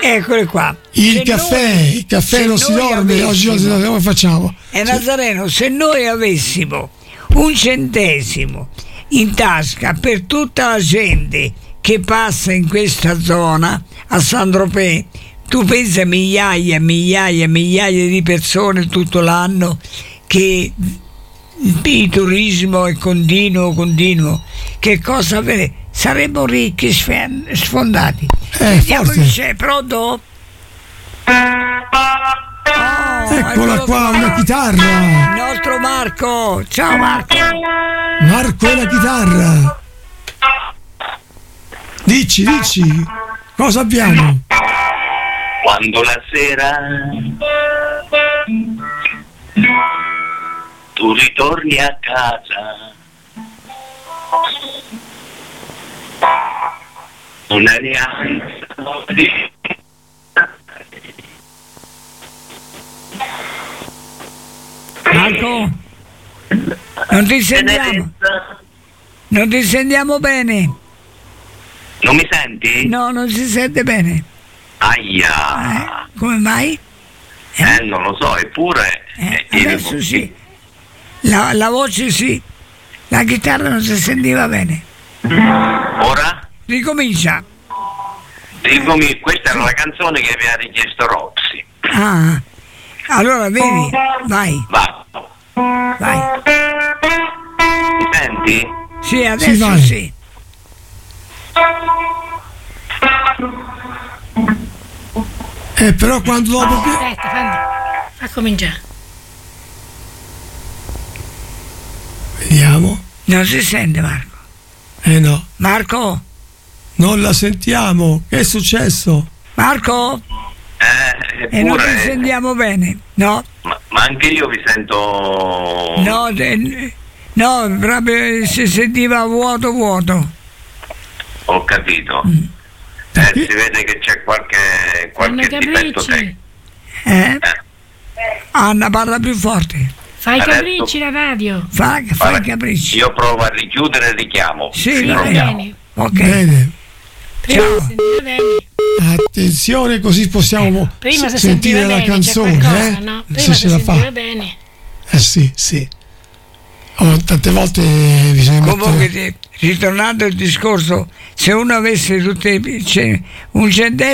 Eccole qua. Il caffè non si dorme, oggi come facciamo? Nazareno, se noi avessimo un centesimo in tasca per tutta la gente che passa in questa zona a Saint-Tropez, tu pensa migliaia di persone tutto l'anno che il turismo è continuo, che cosa avere? Saremmo ricchi, sfondati. Sentiamo forse. che c'è, pronto? Eccola qua, una chitarra. Il nostro Marco. Ciao Marco. Marco e la chitarra. Dici, cosa abbiamo? Quando la sera tu ritorni a casa, non hai neanche Marco, non ti sentiamo bene. Non mi senti? No, non si sente bene. Aia. Come mai? Non lo so, eppure Adesso sì. La voce sì. La chitarra non si sentiva bene. Ora? Ricomincia. Questa era la canzone che aveva richiesto Roxy. Ah, allora vedi, vai. Mi senti? Sì, adesso sì. Però quando dopo Aspetta, fa cominciare. Vediamo. Non si sente Marco. No. Marco? Non la sentiamo. Che è successo? Marco? Eppure, non ti sentiamo bene, no? ma anche io vi sento. No, proprio si sentiva vuoto. Ho capito. Si vede che c'è qualche difetto tecnico. Anna, parla più forte. Fai i capricci la radio. Fai i capricci. Io provo a richiudere il richiamo. Sì, va bene. Ok. Bene. Ciao. Attenzione, così possiamo Prima si sentire sentiva la bene, canzone, c'è qualcosa, no? Prima se si ce la sentiva fa. bene. Sì. Tante volte bisogna Comunque, mettere... ritornando al discorso, se uno avesse un centesimo